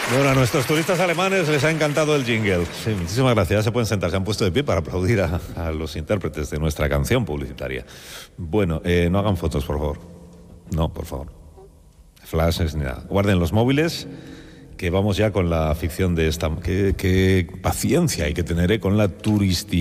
Bueno, a nuestros turistas alemanes les ha encantado el jingle. Sí, muchísimas gracias. Ya se pueden sentar, se han puesto de pie para aplaudir a los intérpretes de nuestra canción publicitaria. Bueno, no hagan fotos, por favor. No, por favor. Flashes ni nada. Guarden los móviles, que vamos ya con la ficción de esta... Qué paciencia hay que tener con la turística.